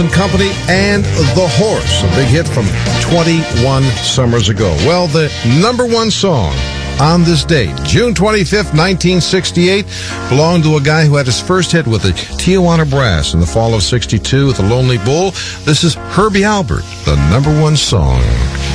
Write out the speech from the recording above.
Company and The Horse, a big hit from 21 summers ago. Well, the number one song on this date, June 25th, 1968, belonged to a guy who had his first hit with the Tijuana Brass in the fall of '62 with The Lonely Bull. This is Herbie Albert, the number one song.